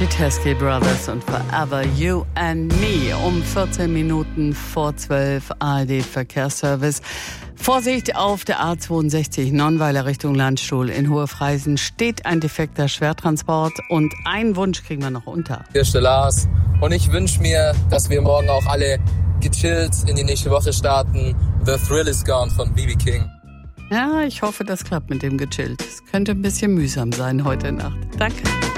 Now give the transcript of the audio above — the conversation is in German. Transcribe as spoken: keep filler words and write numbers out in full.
die Teskey Brothers und Forever You and Me. Um vierzehn Minuten vor zwölf, A R D-Verkehrsservice. Vorsicht, auf der A zweiundsechzig Nonnweiler Richtung Landstuhl in Hohefreisen steht ein defekter Schwertransport und einen Wunsch kriegen wir noch unter. Hier ist der Lars und ich wünsche mir, dass wir morgen auch alle gechillt in die nächste Woche starten. The Thrill is Gone von B B King. Ja, ich hoffe, das klappt mit dem gechillt. Es könnte ein bisschen mühsam sein heute Nacht. Danke.